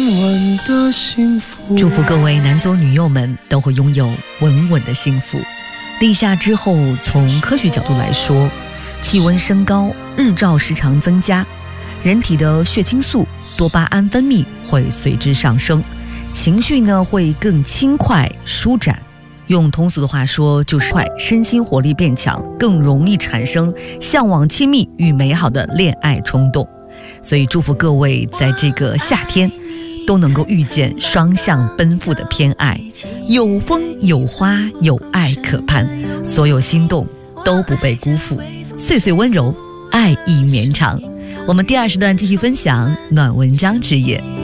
稳的幸福。 祝福各位男左女右们都会拥有稳稳的幸福。立夏之后，从科学角度来说，气温升高，日照时长增加，人体的血清素、多巴胺分泌会随之上升，情绪呢会更轻快舒展。用通俗的话说，就是身心活力变强，更容易产生向往亲密与美好的恋爱冲动。所以祝福各位在这个夏天都能够遇见双向奔赴的偏爱，有风有花有爱可盼，所有心动都不被辜负，岁岁温柔，爱意绵长。我们第二时段继续分享暖文章之夜。